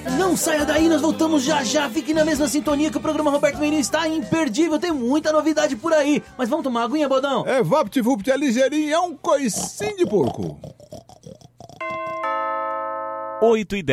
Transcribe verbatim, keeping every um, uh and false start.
Não saia daí, nós voltamos já já. Fique na mesma sintonia que o programa Roberto Meirinho está imperdível. Tem muita novidade por aí. Mas vamos tomar uma aguinha, Bodão? É VaptVupt, é ligeirinho, é um coicinho de porco. oito e dez.